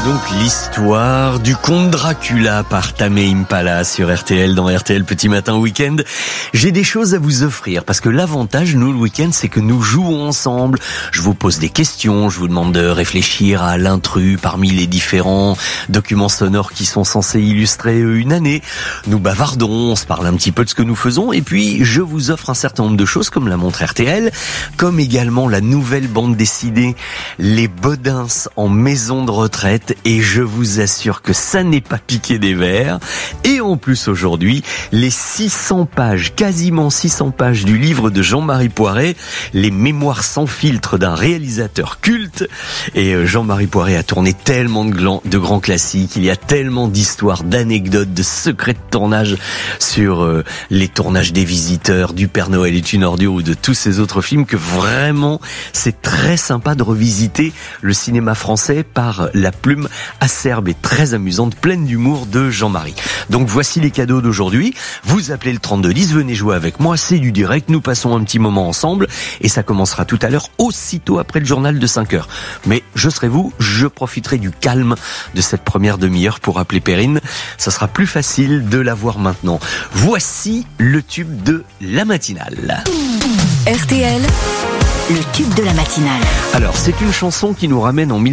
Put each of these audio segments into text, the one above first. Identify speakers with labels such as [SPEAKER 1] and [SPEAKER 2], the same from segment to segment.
[SPEAKER 1] donc l'histoire du comte Dracula par Tamé Impala sur RTL, dans RTL Petit Matin Week-end. J'ai des choses à vous offrir parce que l'avantage, nous, le week-end, c'est que nous jouons ensemble. Je vous pose des questions, je vous demande de réfléchir à l'intrus parmi les différents documents sonores qui sont censés illustrer une année. Nous bavardons, on se parle un petit peu de ce que nous faisons et puis je vous offre un certain nombre de choses comme la montre RTL, comme également la nouvelle bande dessinée Les Bodins en maison de retraite, et je vous assure que ça n'est pas piqué des vers. Et en plus aujourd'hui, les 600 pages, quasiment 600 pages du livre de Jean-Marie Poiret, Les Mémoires sans filtre d'un réalisateur culte. Et Jean-Marie Poiret a tourné tellement de grands classiques, il y a tellement d'histoires, d'anecdotes, de secrets de tournage sur les tournages des Visiteurs, du Père Noël est une ordure ou de tous ces autres films, que vraiment c'est très sympa de revisiter le cinéma français par la plume acerbe et très amusante, pleine d'humour de Jean-Marie. Donc voici les cadeaux d'aujourd'hui. Vous appelez le 3210, venez jouer avec moi, c'est du direct, nous passons un petit moment ensemble et ça commencera tout à l'heure, aussitôt après le journal de 5h. Mais je serai vous, je profiterai du calme de cette première demi-heure pour appeler Perrine. Ça sera plus facile de la voir maintenant. Voici le tube de la matinale.
[SPEAKER 2] RTL, le tube de la matinale.
[SPEAKER 1] Alors, c'est une chanson qui nous ramène en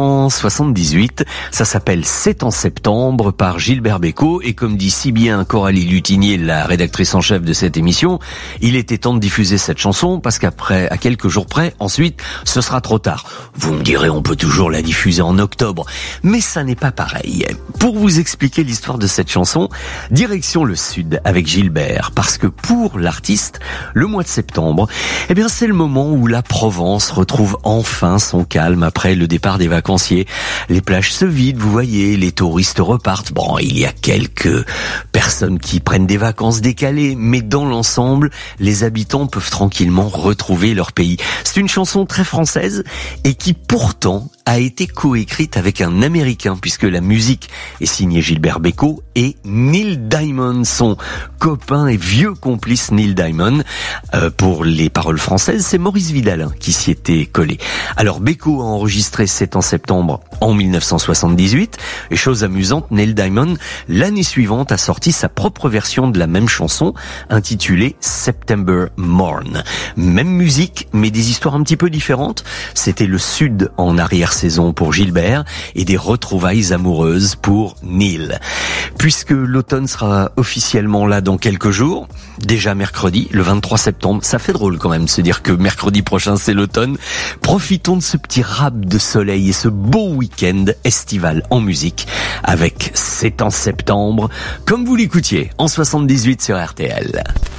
[SPEAKER 1] 1978. Ça s'appelle « C'est en septembre » par Gilbert Bécaud. Et comme dit si bien Coralie Lutinier, la rédactrice en chef de cette émission, il était temps de diffuser cette chanson parce qu'après, à quelques jours près, ensuite, ce sera trop tard. Vous me direz, on peut toujours la diffuser en octobre. Mais ça n'est pas pareil. Pour vous expliquer l'histoire de cette chanson, direction le sud avec Gilbert. Parce que pour l'artiste, le mois de septembre, eh bien, c'est le moment où la Provence retrouve enfin son calme après le départ des vacanciers. Les plages se vident, vous voyez, les touristes repartent. Bon, il y a quelques personnes qui prennent des vacances décalées, mais dans l'ensemble, les habitants peuvent tranquillement retrouver leur pays. C'est une chanson très française et qui pourtant a été coécrite avec un Américain, puisque la musique est signée Gilbert Bécaud et Neil Diamond, son copain et vieux complice Neil Diamond. Pour les paroles françaises, c'est Maurice Vidal qui s'y était collé. Alors Bécaud a enregistré C'est en septembre en 1978, et chose amusante, Neil Diamond, l'année suivante, a sorti sa propre version de la même chanson, intitulée September Morn. Même musique, mais des histoires un petit peu différentes. C'était le sud en arrière-saison pour Gilbert, et des retrouvailles amoureuses pour Neil. Puisque l'automne sera officiellement là dans quelques jours, déjà mercredi, le 23 septembre, ça fait drôle quand même de se dire que mercredi prochain c'est l'automne. Profitons de ce petit rap de soleil et ce beau week-end estival en musique avec C'est en septembre, comme vous l'écoutiez en 78 sur RTL.